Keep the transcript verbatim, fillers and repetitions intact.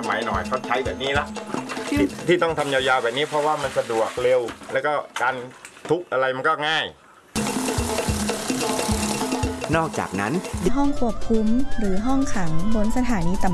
มัยหน่อยเขาใช้แบบนี้ละทที่ต้องทำยาวๆแบบนี้เพราะว่ามันสะดวกเร็วแล้วก็การทุบอะไรมันก็ง่ายนอกจากนั้นห้องควบคุมหรือห้องขังบนสถานีตำ